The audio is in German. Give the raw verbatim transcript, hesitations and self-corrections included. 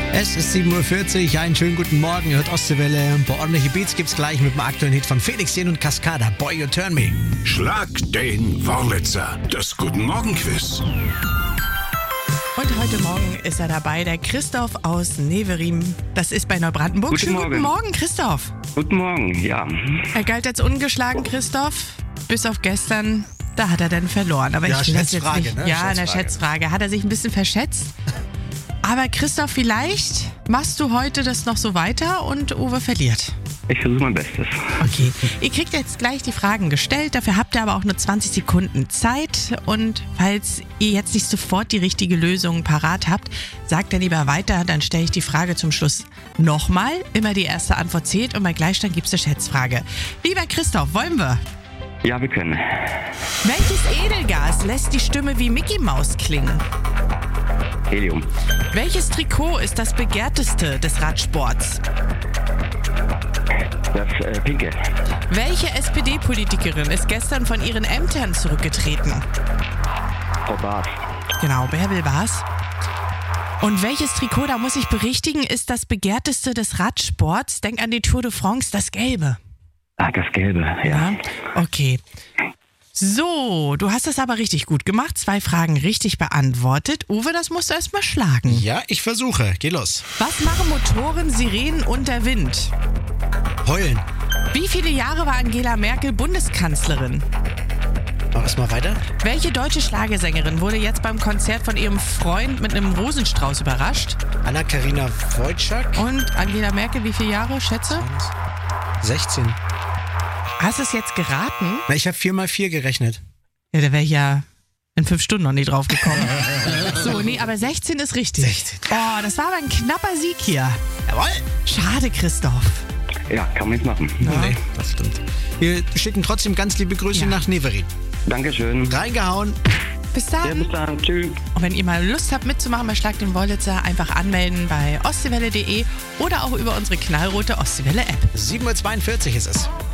Es ist sieben Uhr vierzig, einen schönen guten Morgen, ihr hört Ostseewelle. Ein paar ordentliche Beats gibt's gleich mit dem aktuellen Hit von Felix Jähn und Cascada, Boy You Turn Me. Schlag den Wurlitzer, das Guten Morgen Quiz. Und heute Morgen ist er dabei, der Christoph aus Neverim. Das ist bei Neubrandenburg. Guten Schönen Morgen. guten Morgen, Christoph. Guten Morgen, ja. Er galt als ungeschlagen, Christoph, bis auf gestern. Da hat er dann verloren. Aber Ja, ich will das jetzt Schätzfrage, nicht. ne? Ja, in der Schätzfrage. Schätzfrage. Hat er sich ein bisschen verschätzt. Aber Christoph, vielleicht machst du heute das noch so weiter und Uwe verliert. Ich versuche mein Bestes. Okay, ihr kriegt jetzt gleich die Fragen gestellt, dafür habt ihr aber auch nur zwanzig Sekunden Zeit. Und falls ihr jetzt nicht sofort die richtige Lösung parat habt, sagt dann lieber weiter, dann stelle ich die Frage zum Schluss nochmal. Immer die erste Antwort zählt und bei Gleichstand gibt es eine Schätzfrage. Lieber Christoph, wollen wir? Ja, wir können. Welches Edelgas lässt die Stimme wie Mickey Maus klingen? Helium. Welches Trikot ist das begehrteste des Radsports? Das äh, Pinke. Welche S P D-Politikerin ist gestern von ihren Ämtern zurückgetreten? Frau Barth. Genau, Bärbel war's. Und welches Trikot, da muss ich berichtigen, ist das begehrteste des Radsports? Denk an die Tour de France, das Gelbe. Ah, das Gelbe, ja. Ja, okay. So, du hast das aber richtig gut gemacht. Zwei Fragen richtig beantwortet. Uwe, das musst du erst mal schlagen. Ja, ich versuche. Geh los. Was machen Motoren, Sirenen und der Wind? Heulen. Wie viele Jahre war Angela Merkel Bundeskanzlerin? Mach erst mal weiter. Welche deutsche Schlagersängerin wurde jetzt beim Konzert von ihrem Freund mit einem Rosenstrauß überrascht? Anna-Karina Wojcik. Und Angela Merkel, wie viele Jahre, schätze? sechzehn. Hast du es jetzt geraten? Na, ich habe vier mal vier gerechnet. Ja, da wäre ich ja in fünf Stunden noch nicht drauf gekommen. So, nee, aber sechzehn ist richtig. sechzehn. Oh, das war aber ein knapper Sieg hier. Jawohl. Schade, Christoph. Ja, kann man jetzt machen. Nee, das stimmt. Wir schicken trotzdem ganz liebe Grüße Ja. nach Neverin. Dankeschön. Reingehauen. Bis Ja, dann. bis dann. Tschüss. Und wenn ihr mal Lust habt mitzumachen bei Schlag den Wollitzer, einfach anmelden bei ostseewelle punkt de oder auch über unsere knallrote Ostseewelle-App. sieben Uhr zweiundvierzig ist es.